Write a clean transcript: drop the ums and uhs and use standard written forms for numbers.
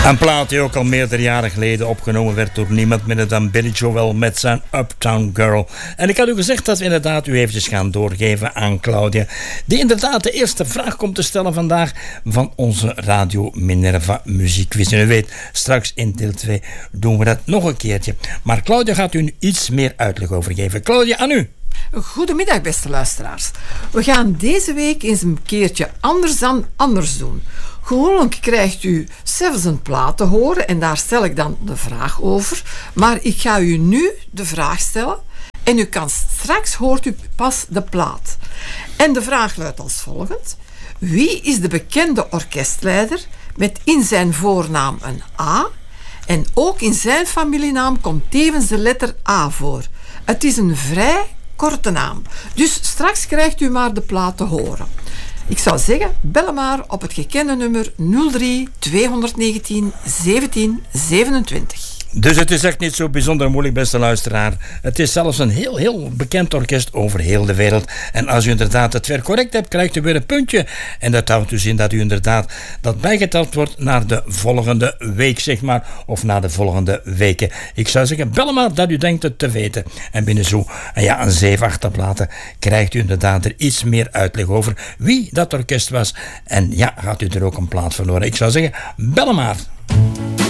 Een plaat die ook al meerdere jaren geleden opgenomen werd door niemand minder dan Billy Joel met zijn Uptown Girl. En ik had u gezegd dat we inderdaad u eventjes gaan doorgeven aan Claudia, die inderdaad de eerste vraag komt te stellen vandaag van onze Radio Minerva Muziekquiz. En u weet, straks in deel 2 doen we dat nog een keertje. Maar Claudia gaat u iets meer uitleg over geven. Claudia, aan u. Goedemiddag, beste luisteraars. We gaan deze week eens een keertje anders dan anders doen. Gewoonlijk krijgt u 7 platen horen en daar stel ik dan de vraag over. Maar ik ga u nu de vraag stellen en u kan straks hoort u pas de plaat. En de vraag luidt als volgt. Wie is de bekende orkestleider met in zijn voornaam een A en ook in zijn familienaam komt tevens de letter A voor? Het is een vrij korte naam. Dus straks krijgt u maar de plaat te horen. Ik zou zeggen, bel maar op het gekende nummer 03 219 17 27. Dus het is echt niet zo bijzonder moeilijk, beste luisteraar. Het is zelfs een heel bekend orkest over heel de wereld. En als u inderdaad het weer correct hebt, krijgt u weer een puntje. En dat houdt dus in dat u inderdaad dat bijgeteld wordt naar de volgende week, zeg maar. Of naar de volgende weken. Ik zou zeggen, bel maar dat u denkt het te weten. En binnen zo, een 7, 8 platen krijgt u inderdaad er iets meer uitleg over wie dat orkest was. En ja, gaat u er ook een plaat van horen. Ik zou zeggen, bel maar.